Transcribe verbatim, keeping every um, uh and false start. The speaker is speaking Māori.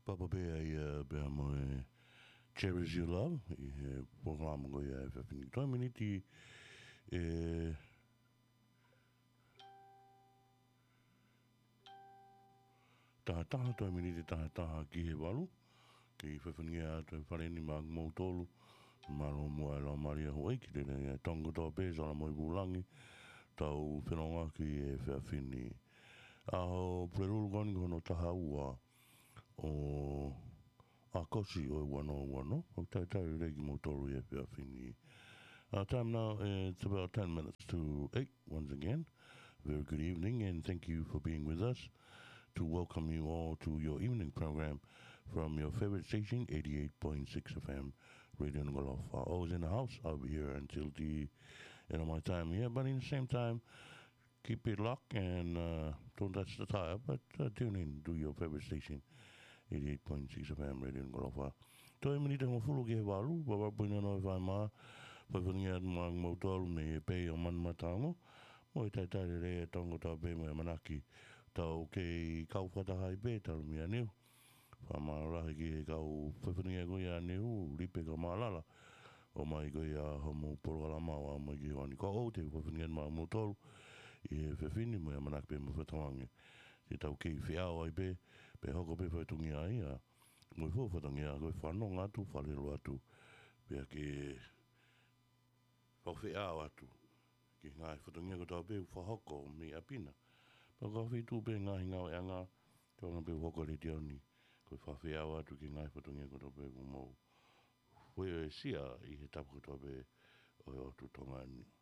Papa Bear ia bea mo e Cherish Your Love i he programa ko ia e whawhini. Toi miniti e taha taha, toi miniti taha taha ki he walu. Ki whawhini a toi whareni ma mou tolu. Maro mua e lau maria huai ki tene e tonga toa pēsa la moi bulangi. Tau whenonga ki e whawhini. Aho prelulu koni kono taha ua o a kosi o wano wano. O tai tai regi mo tolu e whiawhini. Our time now is about ten minutes to eight once again. Very good evening and thank you for being with us to welcome you all to your evening program from your favorite station, eighty-eight point six F M, Radio Ngolofa. Always in the house. I'll be here until the end of my time here, but in the same time, keep it locked and uh, don't touch the tire, but uh, tune in to your favorite station, eighty-eight point six F M, Radio Ngolofa. Toi mani te mawhulu ki he walu, wawa puina no e whai maa, whaiwhani atu maa mautaru me e pei o manu matango, mo e tai tai re e tongo tau pei mo e manaki, tau kei kau whatahai pei talu mi a niu. Wha maa rahi ki he kau whaiwhani e koe a niu, ripe ka maa lala, o mai koe a homo porogala maa wa mai ki wani ko o te whaiwhani atu maa mautaru, i he whaiwhini mo e manaki pei mo whatawangi. Te tau kei whiao ai pe, pe hoko pe whaitungi ai a, mo i fo whatangi a koe whanonga atu, whalero atu, pia ke whawhiao atu, ki ngai whatangi a koe pe whahoko me a pina. Pa ka whitu pe ngahi ngau e anga, tau ngā pe hoko le te oni, koe whawhiao atu ki ngai whatangi a koe pe kumau. Hoi e sia i he tapu koe pe o e otu tonga ni.